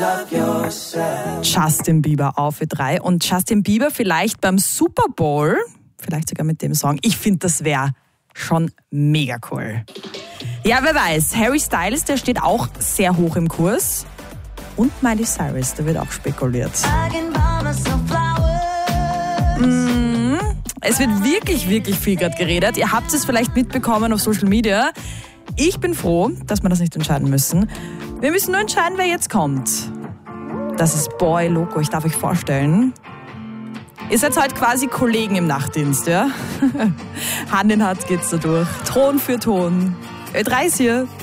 Justin Bieber auf Ö3 und Justin Bieber vielleicht beim Super Bowl, vielleicht sogar mit dem Song. Ich finde, das wäre schon mega cool. Ja, wer weiß, Harry Styles, der steht auch sehr hoch im Kurs. Und Miley Cyrus, da wird auch spekuliert. Es wird wirklich, wirklich viel gerade geredet. Ihr habt es vielleicht mitbekommen auf Social Media. Ich bin froh, dass wir das nicht entscheiden müssen. Wir müssen nur entscheiden, wer jetzt kommt. Das ist Boy Loco, ich darf euch vorstellen. Ihr seid heute quasi Kollegen im Nachtdienst, ja? Hand in Hand geht's da durch. Ton für Ton. Ö3 ist hier.